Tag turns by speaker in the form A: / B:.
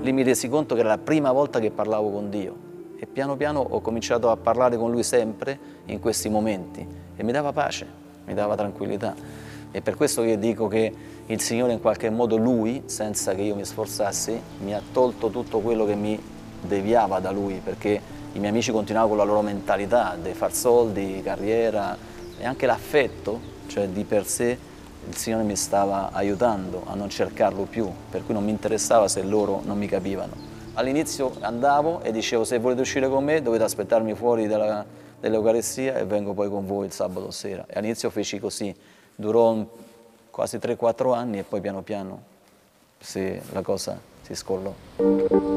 A: lì mi resi conto che era la prima volta che parlavo con Dio e piano piano ho cominciato a parlare con Lui sempre in questi momenti e mi dava pace, mi dava tranquillità. E per questo che dico che il Signore in qualche modo Lui, senza che io mi sforzassi, mi ha tolto tutto quello che mi deviava da Lui, perché i miei amici continuavano con la loro mentalità di far soldi, carriera e anche l'affetto, cioè di per sé il Signore mi stava aiutando a non cercarlo più, per cui non mi interessava se loro non mi capivano. All'inizio andavo e dicevo: se volete uscire con me dovete aspettarmi fuori dell'Eucaristia e vengo poi con voi il sabato sera. E all'inizio feci così, durò quasi 3-4 anni e poi piano piano la cosa si scollò.